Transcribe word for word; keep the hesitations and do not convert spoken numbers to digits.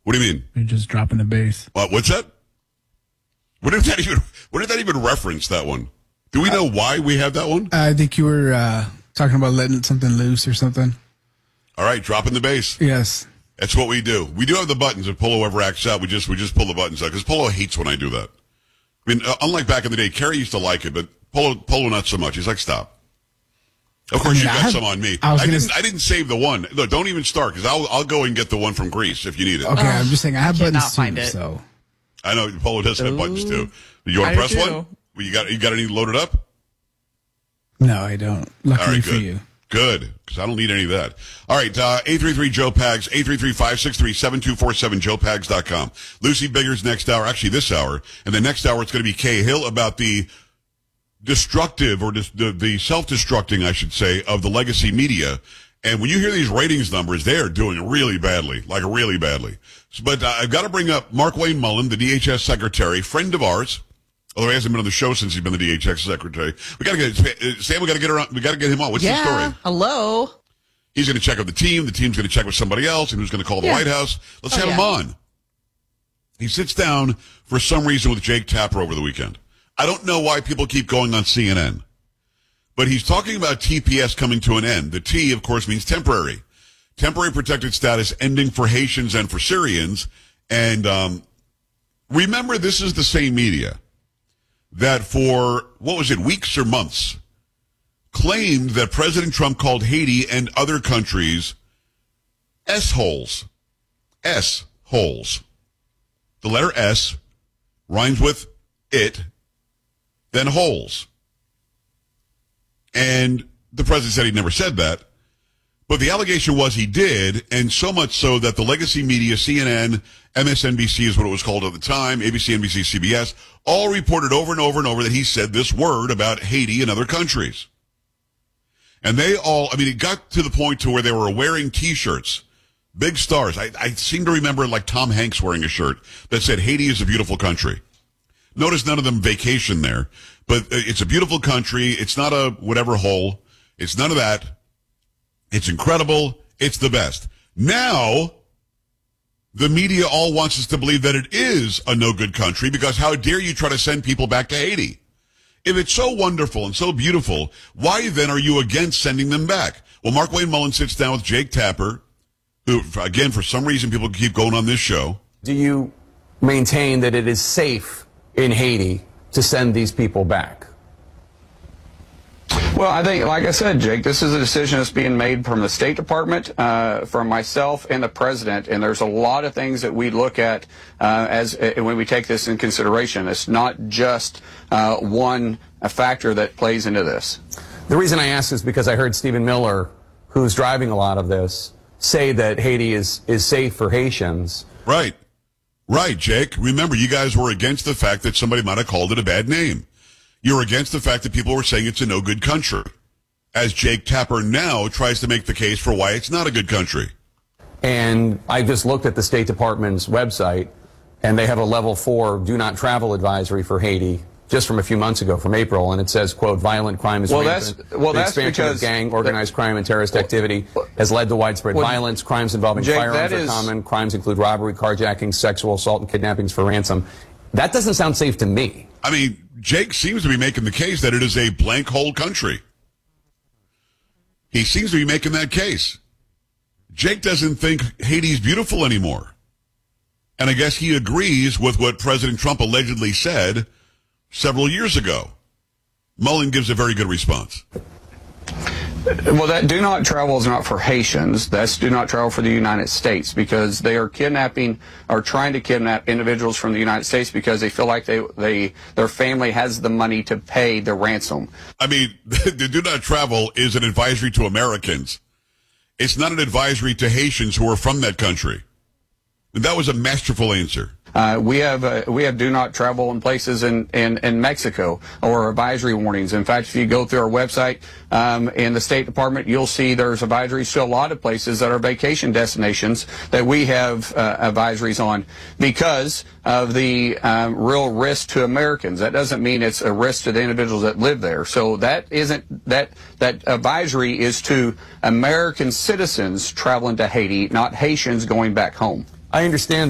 What do you mean? You're just dropping the bass. Uh, what's that? What did that even? What did that even reference? That one? Do we know why we have that one? I think you were uh, talking about letting something loose or something. All right, dropping the bass. Yes. That's what we do. We do have the buttons. If Polo ever acts out, we just we just pull the buttons out because Polo hates when I do that. I mean, uh, unlike back in the day, Kerry used to like it, but Polo Polo not so much. He's like, stop. Of course, you got have, some on me. I, I didn't. I didn't save the one. Look, don't even start because I'll I'll go and get the one from Greece if you need it. Okay, I'm just saying I have I buttons find too. it. So I know Polo does have Ooh. buttons too. You want to press one? Well, you got you got any loaded up? No, I don't. Luckily All right, for good. you. Good, because I don't need any of that. All right, uh, eight three three Joe Pags, eight three three, five six three, seven two four seven, joe pags dot com. Lucy Biggers next hour, actually this hour, and the next hour it's going to be Kay Hill about the destructive, or dis- the, the self-destructing, I should say, of the legacy media. And when you hear these ratings numbers, they are doing really badly, like really badly. So, but uh, I've got to bring up Mark Wayne Mullen, the D H S secretary, friend of ours. Although he hasn't been on the show since he's been the D H S secretary. We got to get Sam. We got to get her on. We got to get him on. What's yeah. the story? Hello. He's going to check out the team. The team's going to check with somebody else, and who's going to call the yeah. White House. Let's oh, have yeah. him on. He sits down for some reason with Jake Tapper over the weekend. I don't know why people keep going on C N N, but he's talking about T P S coming to an end. The T, of course, means temporary, temporary protected status ending for Haitians and for Syrians. And um, remember, this is the same media that for, what was it, weeks or months, claimed that President Trump called Haiti and other countries S-holes. S-holes. The letter S rhymes with it, then holes. And the president said he never said that, but the allegation was he did, and so much so that the legacy media, C N N, M S N B C is what it was called at the time, A B C, N B C, C B S, all reported over and over and over that he said this word about Haiti and other countries. And they all, I mean, it got to the point to where they were wearing T-shirts, big stars. I, I seem to remember like Tom Hanks wearing a shirt that said Haiti is a beautiful country. Notice none of them vacation there, but it's a beautiful country. It's not a whatever hole. It's none of that. It's incredible. It's the best. Now, the media all wants us to believe that it is a no-good country because how dare you try to send people back to Haiti? If it's so wonderful and so beautiful, why then are you against sending them back? Well, Mark Wayne Mullen sits down with Jake Tapper, who, again, for some reason, people keep going on this show. Do you maintain that it is safe in Haiti to send these people back? Well, I think, like I said, Jake, this is a decision that's being made from the State Department, uh, from myself and the president, and there's a lot of things that we look at uh, as uh, when we take this in consideration. It's not just uh, one a factor that plays into this. The reason I ask is because I heard Stephen Miller, who's driving a lot of this, say that Haiti is, is safe for Haitians. Right. Right, Jake. Remember, you guys were against the fact that somebody might have called it a bad name. You're against the fact that people were saying it's a no-good country, as Jake Tapper now tries to make the case for why it's not a good country. And I just looked at the State Department's website, and they have a level four do not travel advisory for Haiti just from a few months ago, from April, and it says, quote, violent crime is well, rampant. that's, well, the that's expansion because of gang, organized crime, and terrorist well, activity has led to widespread well, violence. Crimes involving Jake, firearms are is, common. Crimes include robbery, carjacking, sexual assault, and kidnappings for ransom. That doesn't sound safe to me. I mean, Jake seems to be making the case that it is a blank hole country. He seems to be making that case. Jake doesn't think Haiti's beautiful anymore. And I guess he agrees with what President Trump allegedly said several years ago. Mullen gives a very good response. Well, that do not travel is not for Haitians. That's do not travel for the United States, because they are kidnapping or trying to kidnap individuals from the United States because they feel like they, they their family has the money to pay the ransom. I mean, the do not travel is an advisory to Americans. It's not an advisory to Haitians who are from that country. And that was a masterful answer. Uh, we have uh, we have do not travel in places in, in, in Mexico, or advisory warnings. In fact, if you go through our website um, in the State Department, you'll see there's advisories to a lot of places that are vacation destinations that we have uh, advisories on because of the um, real risk to Americans. That doesn't mean it's a risk to the individuals that live there. So that isn't that that advisory is to American citizens traveling to Haiti, not Haitians going back home. I understand